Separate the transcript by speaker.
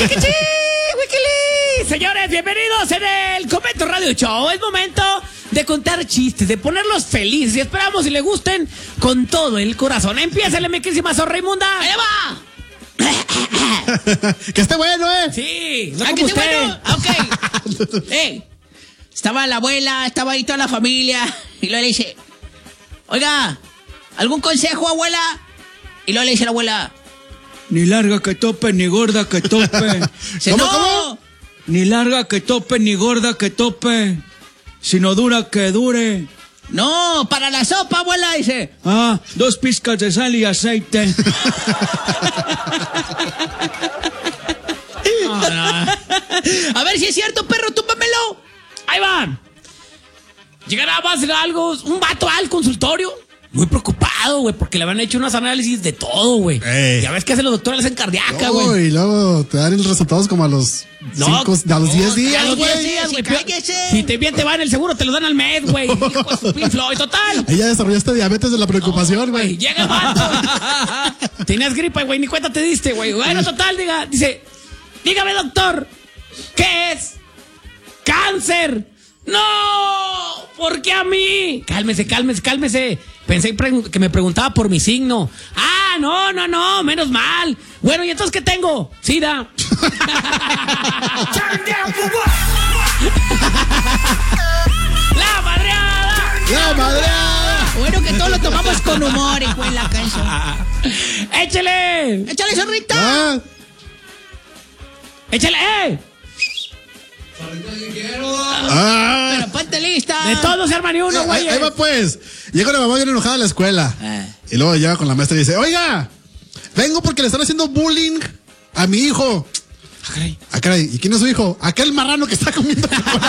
Speaker 1: ¡Chiquichi! ¡Wikili! Señores, bienvenidos en el Comento Radio Show. Es momento de contar chistes, de ponerlos felices y esperamos si les gusten con todo el corazón. Empiézale, mi querísima zorra inmunda.
Speaker 2: ¡Ahí va!
Speaker 3: Que esté bueno,
Speaker 1: Sí, no
Speaker 2: ¿Ah,
Speaker 1: como
Speaker 2: que esté
Speaker 1: usted.
Speaker 2: bueno? Ok. Estaba la abuela, estaba ahí toda la familia. Y luego le dice, oiga, ¿algún consejo, abuela? Y luego le dice la abuela,
Speaker 4: Ni larga que tope, ni gorda que tope.
Speaker 2: dice,
Speaker 3: ¿Cómo,
Speaker 2: no,
Speaker 3: cómo?
Speaker 4: Ni larga que tope, ni gorda que tope. Sino dura que dure.
Speaker 2: no, para la sopa, abuela, dice.
Speaker 4: 2 pizcas de sal y aceite.
Speaker 2: A ver si es cierto, perro, túmbamelo.
Speaker 1: Ahí va. Llegará más un vato al consultorio. Muy preocupado, güey, porque le habían hecho unos análisis de todo, güey. Ya ves que hacen los doctores, le hacen cardíaca, güey.
Speaker 3: Y luego te dan los resultados como a los 10 días,
Speaker 1: a los 10
Speaker 3: güey.
Speaker 1: días, güey.
Speaker 2: Cállese.
Speaker 1: Si te bien te va en el seguro, te lo dan al mes, güey. Hijo de su Pink Floyd, total.
Speaker 3: Ella desarrollaste diabetes de la preocupación, güey.
Speaker 1: Llega el vato. Tenías gripa, güey, ni cuenta te diste, güey. Bueno, total, dice, dígame, doctor, ¿qué es? ¡Cáncer! ¡No! ¿Por qué a mí? Cálmese. Pensé que me preguntaba por mi signo. No, menos mal. Bueno, ¿y entonces qué tengo? SIDA. ¡La madreada!
Speaker 3: ¡La madreada!
Speaker 2: Bueno, que todos lo tomamos con humor, hijo en la cancha.
Speaker 1: ¡Échale!
Speaker 2: Échale, zorrita.
Speaker 3: Ah,
Speaker 1: ¡Échale!
Speaker 2: Pero ponte lista.
Speaker 1: De todos se arma ni uno, güey.
Speaker 3: ahí va pues. Llega la mamá bien enojada a la escuela. Y luego llega con la maestra y dice, oiga, vengo porque le están haciendo bullying a mi hijo. Ah, caray. ¿Y quién es su hijo? Aquel marrano que está comiendo.